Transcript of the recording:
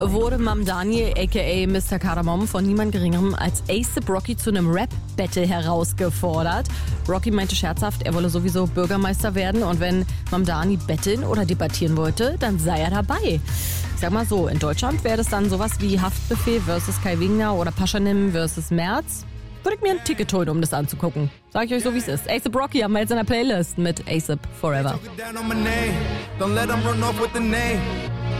wurde Mamdani aka Mr. Kardamom von niemand geringerem als A$AP Rocky zu einem Rap-Battle herausgefordert. Rocky meinte scherzhaft, er wolle sowieso Bürgermeister werden und wenn Mamdani betteln oder debattieren wollte, dann sei er dabei. Ich sag mal so, in Deutschland wäre das dann sowas wie Haftbefehl versus Kai Wegner oder Paschanim versus Merz. Würde ich mir ein Ticket holen, um das anzugucken. Sag ich euch so, wie es ist. A$AP Rocky haben wir jetzt in der Playlist mit A$AP Forever.